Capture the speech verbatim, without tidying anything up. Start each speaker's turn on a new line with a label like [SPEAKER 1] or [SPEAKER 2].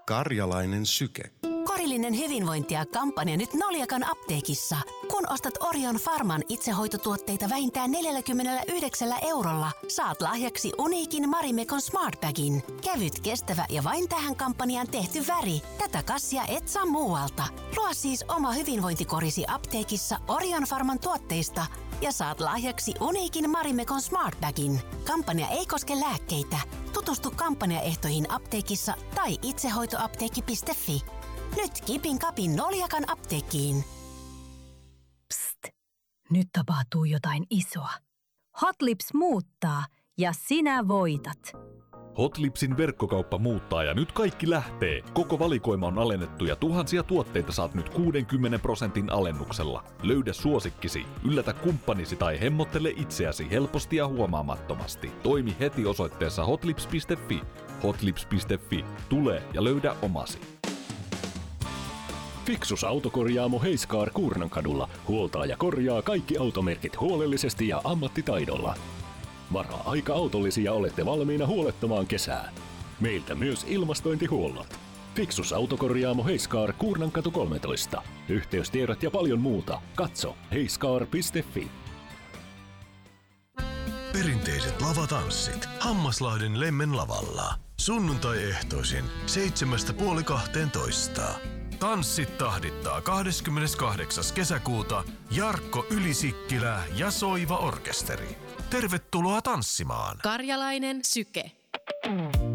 [SPEAKER 1] Karjalainen syke.
[SPEAKER 2] Korillinen hyvinvointia kampanja nyt Noliakan apteekissa. Kun ostat Orion Pharman itsehoitotuotteita vähintään neljäkymmentäyhdeksän eurolla, saat lahjaksi uniikin Marimekon Smart Bagin. Kevyt, kestävä ja vain tähän kampanjaan tehty väri. Tätä kassia et saa muualta. Luo siis oma hyvinvointikorisi apteekissa Orion Pharman tuotteista ja saat lahjaksi uniikin Marimekon Smart Bagin. Kampanja ei koske lääkkeitä. Tutustu kampanjaehtoihin apteekissa tai itsehoitoapteekki piste fi. Nyt kipin kapin Noliakan apteekkiin.
[SPEAKER 3] Psst! Nyt tapahtuu jotain isoa. Hot Lips muuttaa ja sinä voitat.
[SPEAKER 4] Hot Lipsin verkkokauppa muuttaa ja nyt kaikki lähtee. Koko valikoima on alennettu ja tuhansia tuotteita saat nyt kuudenkymmenen prosentin alennuksella. Löydä suosikkisi, yllätä kumppanisi tai hemmottele itseäsi helposti ja huomaamattomasti. Toimi heti osoitteessa hotlips piste fi. hotlips piste fi. Tule ja löydä omasi.
[SPEAKER 5] Fiksus autokorjaamo Heiskaar Kuurnankadulla huoltaa ja korjaa kaikki automerkit huolellisesti ja ammattitaidolla. Varaa aika autollisia ja olette valmiina huolettamaan kesää. Meiltä myös ilmastointihuollot. Fiksus autokorjaamo Heiskaar Kuurnankatu kolmetoista. Yhteystiedot ja paljon muuta. Katso heiskaar piste fi.
[SPEAKER 6] Perinteiset lavatanssit Hammaslahden Lemmen lavalla. Sunnuntai-ehtoisin seitsemästä puoli kahteentoista. Tanssit tahdittaa kahdeskymmeneskahdeksas kesäkuuta Jarkko Ylisikkilä ja Soiva Orkesteri. Tervetuloa tanssimaan!
[SPEAKER 7] Karjalainen syke.